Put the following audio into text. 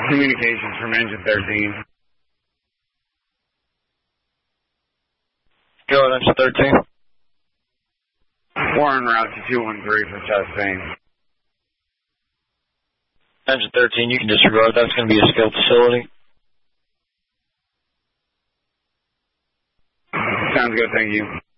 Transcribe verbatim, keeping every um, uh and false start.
Communications from engine thirteen. Go ahead, engine thirteen. We're en route to two one three for Chastain. Engine thirteen, you can disregard. That's going to be a scale facility. Sounds good, thank you.